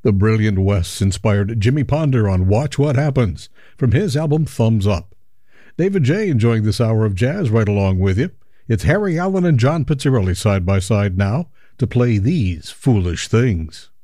The Brilliant West inspired Jimmy Ponder on Watch What Happens from his album Thumbs Up. David J. enjoying this hour of jazz right along with you. It's Harry Allen and John Pizzarelli side by side now to play These Foolish Things.